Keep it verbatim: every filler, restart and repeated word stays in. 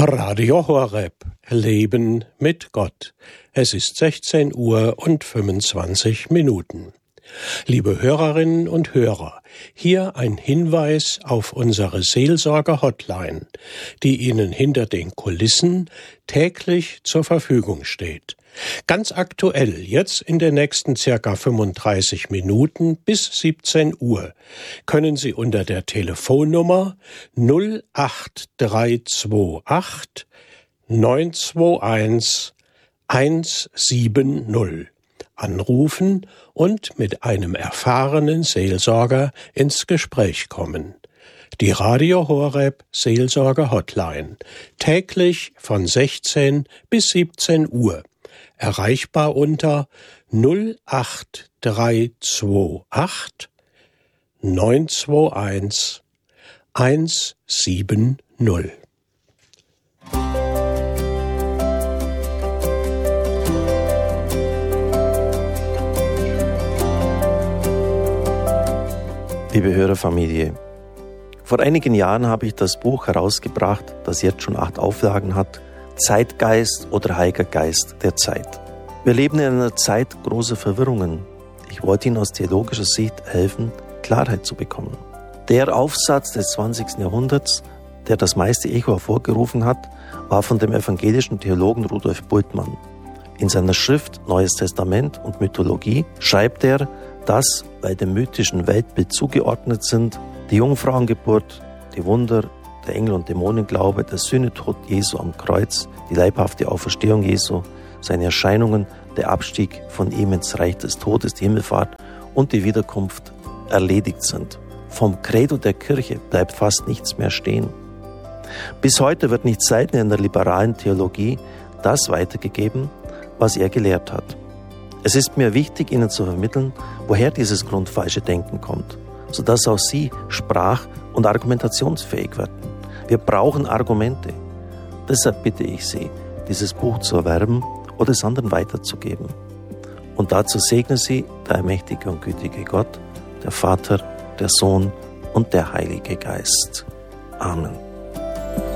Radio Horeb, Leben mit Gott. Es ist sechzehn Uhr und fünfundzwanzig Minuten. Liebe Hörerinnen und Hörer, hier ein Hinweis auf unsere Seelsorge-Hotline, die Ihnen hinter den Kulissen täglich zur Verfügung steht. Ganz aktuell, jetzt in den nächsten circa fünfunddreißig Minuten bis siebzehn Uhr, können Sie unter der Telefonnummer null acht drei zwei acht neun zwei eins eins sieben null anrufen und mit einem erfahrenen Seelsorger ins Gespräch kommen. Die Radio Horeb Seelsorge Hotline, täglich von sechzehn bis siebzehn Uhr. Erreichbar unter null acht drei zwei acht neun zwei eins eins sieben null. Liebe Hörerfamilie, vor einigen Jahren habe ich das Buch herausgebracht, das jetzt schon acht Auflagen hat, Zeitgeist oder Heiliger Geist der Zeit. Wir leben in einer Zeit großer Verwirrungen. Ich wollte Ihnen aus theologischer Sicht helfen, Klarheit zu bekommen. Der Aufsatz des zwanzigsten Jahrhunderts, der das meiste Echo hervorgerufen hat, war von dem evangelischen Theologen Rudolf Bultmann. In seiner Schrift Neues Testament und Mythologie schreibt er, dass, weil dem mythischen Weltbild zugeordnet sind, die Jungfrauengeburt, die Wunder, der Engel- und Dämonenglaube, der Sühnetod Jesu am Kreuz, die leibhafte Auferstehung Jesu, seine Erscheinungen, der Abstieg von ihm ins Reich des Todes, die Himmelfahrt und die Wiederkunft erledigt sind. Vom Credo der Kirche bleibt fast nichts mehr stehen. Bis heute wird nicht selten in der liberalen Theologie das weitergegeben, was er gelehrt hat. Es ist mir wichtig, Ihnen zu vermitteln, woher dieses grundfalsche Denken kommt, sodass auch Sie sprach- und argumentationsfähig werden. Wir brauchen Argumente. Deshalb bitte ich Sie, dieses Buch zu erwerben oder es anderen weiterzugeben. Und dazu segne Sie der allmächtige und gütige Gott, der Vater, der Sohn und der Heilige Geist. Amen.